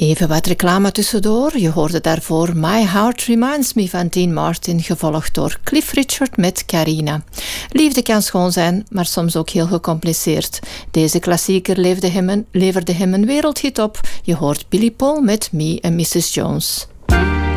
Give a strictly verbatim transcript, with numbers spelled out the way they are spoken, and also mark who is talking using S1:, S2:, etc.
S1: Even wat reclame tussendoor. Je hoorde daarvoor My Heart Reminds Me van Dean Martin, gevolgd door Cliff Richard met Carina. Liefde kan schoon zijn, maar soms ook heel gecompliceerd. Deze klassieker leverde hem een, leverde hem een wereldhit op. Je hoort Billy Paul met Me and missus Jones.